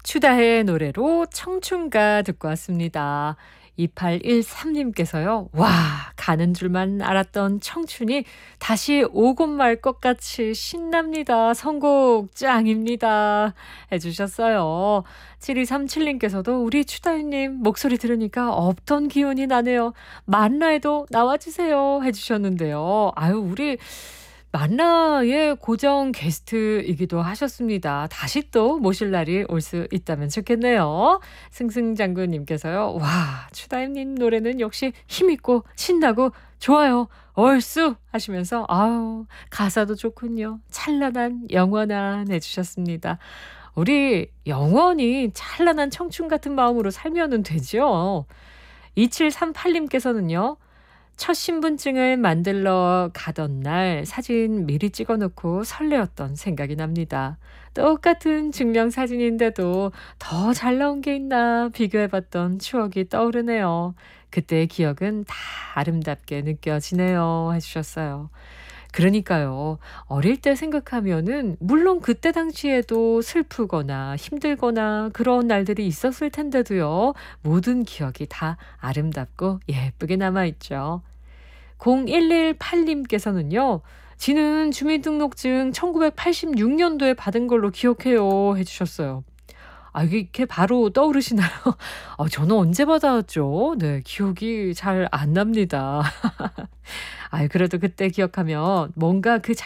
추다의 노래로 청춘가 듣고 왔습니다. 2813님께서요. 와, 가는 줄만 알았던 청춘이 다시 오고 말 것 같이 신납니다. 선곡 짱입니다. 해주셨어요. 7237님께서도 우리 추다님 목소리 들으니까 없던 기운이 나네요. 만나에도 나와주세요. 해주셨는데요. 아유, 우리 만나의 고정 게스트이기도 하셨습니다. 다시 또 모실 날이 올 수 있다면 좋겠네요. 승승장구님께서요. 와, 추다임님 노래는 역시 힘있고 신나고 좋아요. 얼쑤 하시면서 아우 가사도 좋군요. 찬란한 영원한 해주셨습니다. 우리 영원히 찬란한 청춘 같은 마음으로 살면 되죠. 2738님께서는요. 첫 신분증을 만들러 가던 날 사진 미리 찍어놓고 설레었던 생각이 납니다. 똑같은 증명사진인데도 더 잘 나온 게 있나 비교해봤던 추억이 떠오르네요. 그때의 기억은 다 아름답게 느껴지네요. 해주셨어요. 그러니까요. 어릴 때 생각하면은 물론 그때 당시에도 슬프거나 힘들거나 그런 날들이 있었을 텐데도요. 모든 기억이 다 아름답고 예쁘게 남아있죠. 0118님께서는요. 지는 주민등록증 1986년도에 받은 걸로 기억해요. 해주셨어요. 아, 이게 바로 떠오르시나요? 저는 언제 받아왔죠? 네, 기억이 잘 안 납니다. 아, 그래도 그때 기억하면 뭔가 그